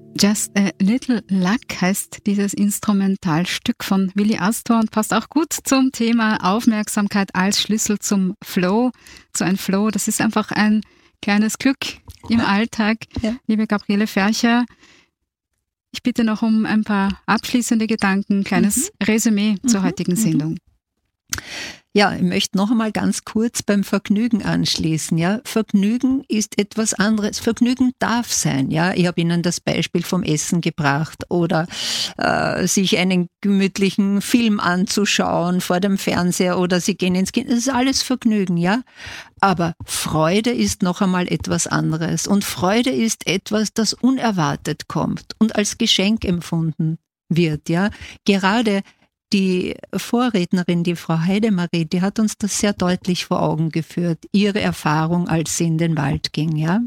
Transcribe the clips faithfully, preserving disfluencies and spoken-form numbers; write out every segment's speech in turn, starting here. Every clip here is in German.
Just a Little Luck heißt dieses Instrumentalstück von Willi Astor und passt auch gut zum Thema Aufmerksamkeit als Schlüssel zum Flow. So ein Flow, das ist einfach ein kleines Glück im Alltag. Ja. Liebe Gabriele Fercher, ich bitte noch um ein paar abschließende Gedanken, kleines mhm. Resümee mhm. zur heutigen Sendung. Ja, ich möchte noch einmal ganz kurz beim Vergnügen anschließen. Ja, Vergnügen ist etwas anderes. Vergnügen darf sein. Ja, ich habe Ihnen das Beispiel vom Essen gebracht oder äh, sich einen gemütlichen Film anzuschauen vor dem Fernseher oder Sie gehen ins Kino. Das ist alles Vergnügen. Ja, aber Freude ist noch einmal etwas anderes und Freude ist etwas, das unerwartet kommt und als Geschenk empfunden wird. Ja, gerade die Vorrednerin, die Frau Heidemarie, die hat uns das sehr deutlich vor Augen geführt, ihre Erfahrung, als sie in den Wald ging. Ja,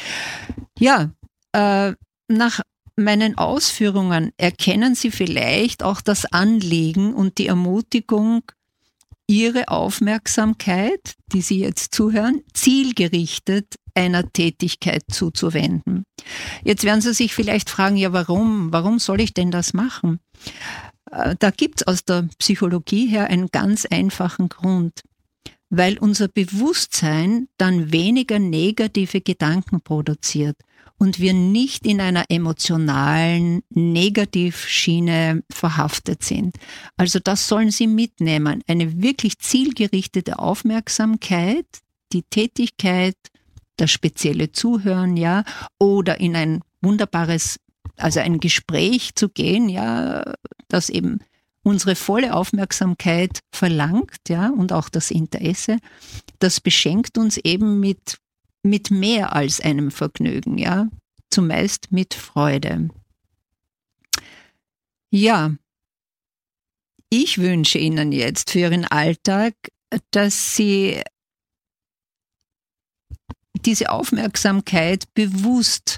ja äh, nach meinen Ausführungen erkennen Sie vielleicht auch das Anliegen und die Ermutigung, Ihre Aufmerksamkeit, die Sie jetzt zuhören, zielgerichtet einer Tätigkeit zuzuwenden. Jetzt werden Sie sich vielleicht fragen, ja, warum? Warum soll ich denn das machen? Da gibt's aus der Psychologie her einen ganz einfachen Grund, weil unser Bewusstsein dann weniger negative Gedanken produziert und wir nicht in einer emotionalen Negativschiene verhaftet sind. Also das sollen Sie mitnehmen, eine wirklich zielgerichtete Aufmerksamkeit, die Tätigkeit, das spezielle Zuhören, ja, oder in ein wunderbares Also ein Gespräch zu gehen, ja, das eben unsere volle Aufmerksamkeit verlangt, ja, und auch das Interesse, das beschenkt uns eben mit, mit mehr als einem Vergnügen, ja, zumeist mit Freude. Ja, ich wünsche Ihnen jetzt für Ihren Alltag, dass Sie diese Aufmerksamkeit bewusst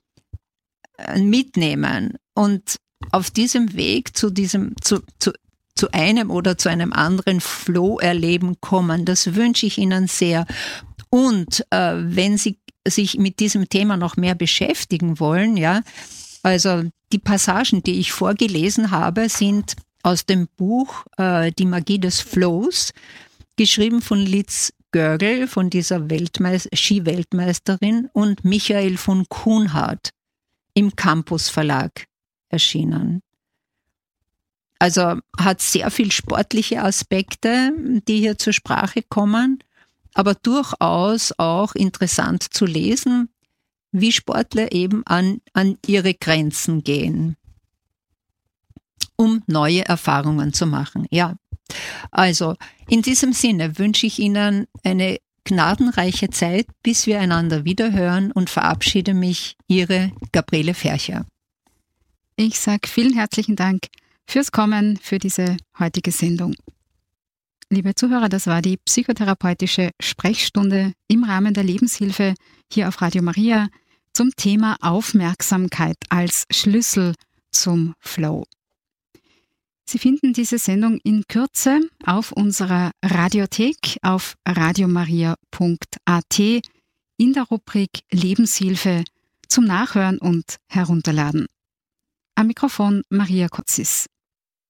mitnehmen und auf diesem Weg zu diesem, zu, zu, zu einem oder zu einem anderen Flow-Erleben kommen. Das wünsche ich Ihnen sehr. Und äh, wenn Sie sich mit diesem Thema noch mehr beschäftigen wollen, ja, also die Passagen, die ich vorgelesen habe, sind aus dem Buch äh, Die Magie des Flows, geschrieben von Liz Görgel, von dieser Weltmeis- Ski-Weltmeisterin, und Michael von Kuhnhardt, im Campus Verlag erschienen. Also hat sehr viel sportliche Aspekte, die hier zur Sprache kommen, aber durchaus auch interessant zu lesen, wie Sportler eben an, an ihre Grenzen gehen, um neue Erfahrungen zu machen. Ja, also in diesem Sinne wünsche ich Ihnen eine gnadenreiche Zeit, bis wir einander wiederhören, und verabschiede mich, Ihre Gabriele Fercher. Ich sage vielen herzlichen Dank fürs Kommen, für diese heutige Sendung. Liebe Zuhörer, das war die psychotherapeutische Sprechstunde im Rahmen der Lebenshilfe hier auf Radio Maria zum Thema Aufmerksamkeit als Schlüssel zum Flow. Sie finden diese Sendung in Kürze auf unserer Radiothek auf radiomaria punkt a t in der Rubrik Lebenshilfe zum Nachhören und Herunterladen. Am Mikrofon Maria Kotzis.